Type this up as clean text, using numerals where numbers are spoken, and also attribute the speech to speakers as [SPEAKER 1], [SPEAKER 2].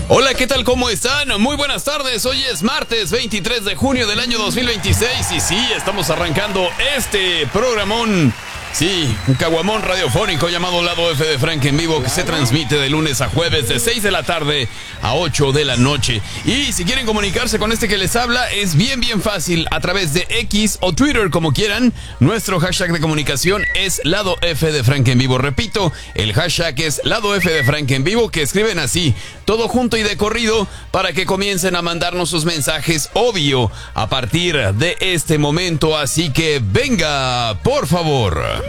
[SPEAKER 1] Hola, ¿qué tal? ¿Cómo están? Muy buenas tardes. Hoy es martes 23 de junio del año 2026 y sí, estamos arrancando este programón. Sí, un caguamón radiofónico llamado Lado F de Frank en vivo que se transmite de lunes a jueves de 6 de la tarde a 8 de la noche. Y si quieren comunicarse con este que les habla, es bien fácil a través de X o Twitter, como quieran. Nuestro hashtag de comunicación es Lado F de Frank en vivo. Repito, el hashtag es Lado F de Frank en vivo, que escriben así, todo junto y de corrido, para que comiencen a mandarnos sus mensajes, obvio, a partir de este momento. Así que venga, por favor.